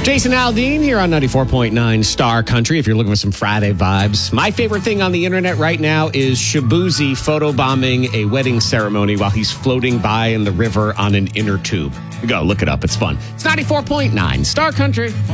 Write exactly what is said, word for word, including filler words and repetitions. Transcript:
Jason Aldean here on ninety-four point nine Star Country. If you're looking for some Friday vibes, my favorite thing on the internet right now is Shabuzi photobombing a wedding ceremony while he's floating by in the river on an inner tube. Go look it up. It's fun. It's ninety-four point nine Star Country.